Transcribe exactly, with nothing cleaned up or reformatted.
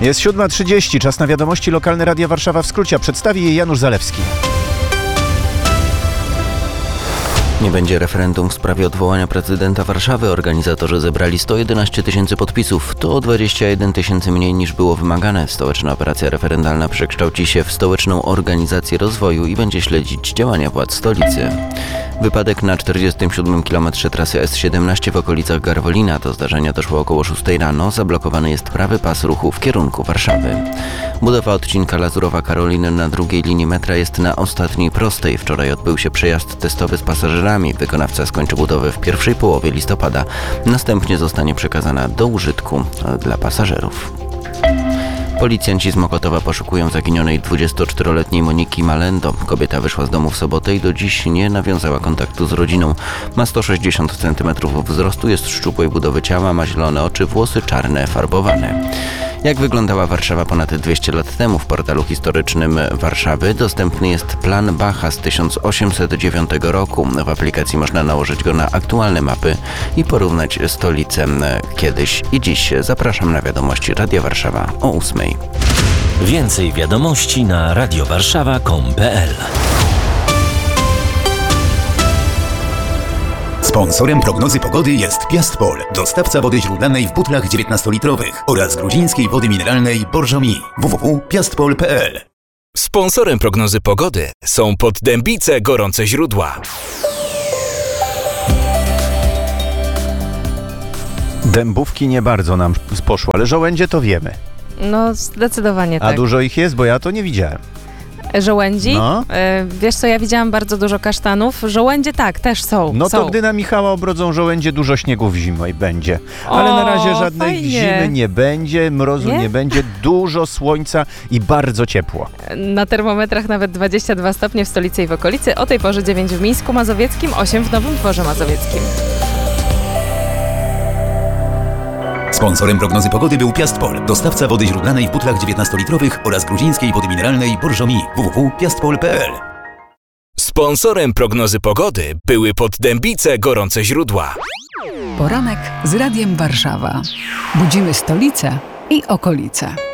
Jest siódma trzydzieści, czas na wiadomości. Lokalne Radia Warszawa w skrócie. Przedstawi je Janusz Zalewski. Nie będzie referendum w sprawie odwołania prezydenta Warszawy. Organizatorzy zebrali sto jedenaście tysięcy podpisów. To o dwadzieścia jeden tysięcy mniej niż było wymagane. Stołeczna operacja referendalna przekształci się w stołeczną organizację rozwoju i będzie śledzić działania władz stolicy. Wypadek na czterdziestym siódmym kilometrze trasy S siedemnaście w okolicach Garwolina. Do zdarzenia doszło około szóstej rano. Zablokowany jest prawy pas ruchu w kierunku Warszawy. Budowa odcinka Lazurowa-Karoliny na drugiej linii metra jest na ostatniej prostej. Wczoraj odbył się przejazd testowy z pasażerami. Wykonawca skończy budowę w pierwszej połowie listopada. Następnie zostanie przekazana do użytku dla pasażerów. Policjanci z Mokotowa poszukują zaginionej dwudziestoczteroletniej Moniki Malendo. Kobieta wyszła z domu w sobotę i do dziś nie nawiązała kontaktu z rodziną. Ma sto sześćdziesiąt centymetrów wzrostu, jest szczupłej budowy ciała, ma zielone oczy, włosy czarne, farbowane. Jak wyglądała Warszawa ponad dwieście lat temu? W portalu historycznym Warszawy dostępny jest plan Bacha z tysiąc osiemset dziewiątego roku. W aplikacji można nałożyć go na aktualne mapy i porównać stolicę kiedyś i dziś. Zapraszam na wiadomości Radia Warszawa o ósmej. Więcej wiadomości na radiowarszawa kropka com kropka pe el. Sponsorem prognozy pogody jest Piastpol, dostawca wody źródlanej w butlach dziewiętnastolitrowych oraz gruzińskiej wody mineralnej Borżomi. w w w kropka piastpol kropka pe el. Sponsorem prognozy pogody są Poddębice Gorące Źródła. Dębówki nie bardzo nam poszło, ale żołędzie to wiemy. No zdecydowanie tak. A dużo ich jest, bo ja to nie widziałem. Żołędzi? No. E, wiesz co, ja widziałam bardzo dużo kasztanów. Żołędzie tak, też są. No są. to gdy na Michała obrodzą żołędzie, dużo śniegu w zimę będzie. Ale O, na razie żadnej fajnie. zimy nie będzie, mrozu nie? Nie? będzie, dużo słońca i bardzo ciepło. Na termometrach nawet dwadzieścia dwa stopnie w stolicy i w okolicy. O tej porze dziewięć w Mińsku Mazowieckim, osiem w Nowym Dworze Mazowieckim. Sponsorem prognozy pogody był Piastpol, dostawca wody źródlanej w butlach dziewiętnastolitrowych oraz gruzińskiej wody mineralnej Borżomi. w w w kropka piastpol kropka pe el. Sponsorem prognozy pogody były Poddębice Gorące Źródła. Poranek z Radiem Warszawa. Budzimy stolicę i okolice.